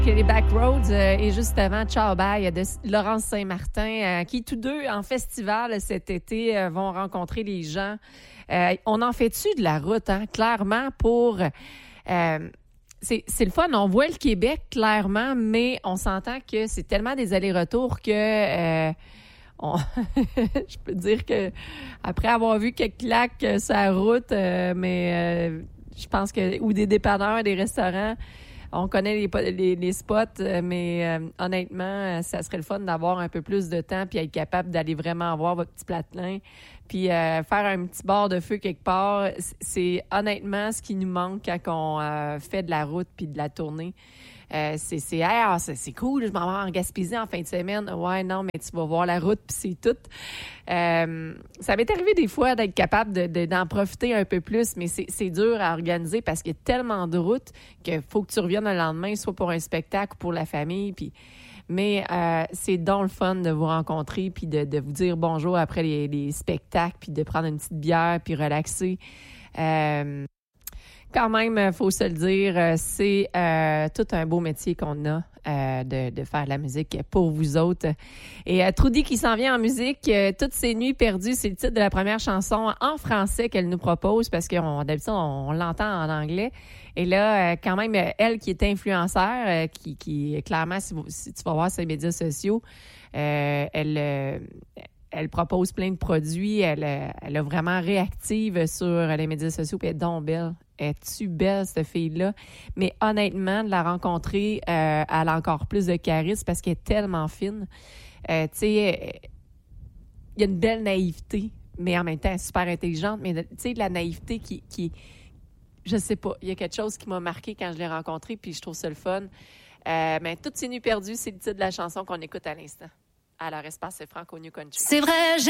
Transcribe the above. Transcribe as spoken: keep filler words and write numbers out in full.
Les Backroads euh, et juste avant Ciao Bye de Laurence Saint-Martin euh, qui tous deux en festival cet été euh, vont rencontrer les gens. Euh, on en fait-tu de la route, hein? Clairement pour... Euh, c'est, c'est le fun, on voit le Québec clairement, mais on s'entend que c'est tellement des allers-retours que... Euh, on je peux dire que après avoir vu quelques claques euh, sur la route, euh, mais euh, je pense que... Ou des dépanneurs, des restaurants... On connaît les, les, les spots, mais euh, honnêtement, ça serait le fun d'avoir un peu plus de temps puis être capable d'aller vraiment voir votre petit platelin puis euh, faire un petit bord de feu quelque part. C'est honnêtement ce qui nous manque quand on euh, fait de la route puis de la tournée. Euh, c'est c'est, hey, ah, c'est c'est cool, je m'en vais en Gaspésie en fin de semaine. Ouais, non, mais tu vas voir la route puis c'est tout. Euh, ça m'est arrivé des fois d'être capable de, de, d'en profiter un peu plus, mais c'est, c'est dur à organiser parce qu'il y a tellement de routes qu'il faut que tu reviennes le lendemain, soit pour un spectacle ou pour la famille. Puis, mais euh, c'est donc le fun de vous rencontrer puis de, de vous dire bonjour après les, les spectacles puis de prendre une petite bière puis relaxer. Euh, Quand même, il faut se le dire, c'est euh, tout un beau métier qu'on a euh, de, de faire de la musique pour vous autres. Et euh, Trudy qui s'en vient en musique, euh, Toutes ces nuits perdues, c'est le titre de la première chanson en français qu'elle nous propose parce que on, d'habitude, on, on l'entend en anglais. Et là, euh, quand même, elle qui est influenceur, euh, qui, qui clairement, si, vous, si tu vas voir ses médias sociaux, euh, elle... Euh, Elle propose plein de produits. Elle, elle est vraiment réactive sur les médias sociaux. Puis elle est donc belle. Es-tu belle, cette fille-là? Mais honnêtement, de la rencontrer, euh, elle a encore plus de charisme parce qu'elle est tellement fine. Euh, tu sais, il y a une belle naïveté, mais en même temps, elle est super intelligente. Mais tu sais, de la naïveté qui, qui... Je sais pas. Il y a quelque chose qui m'a marqué quand je l'ai rencontrée, puis je trouve ça le fun. Euh, mais Toutes ces nuits perdues, c'est le titre de la chanson qu'on écoute à l'instant. Alors, espace, c'est Franco New Country. C'est vrai, j'ai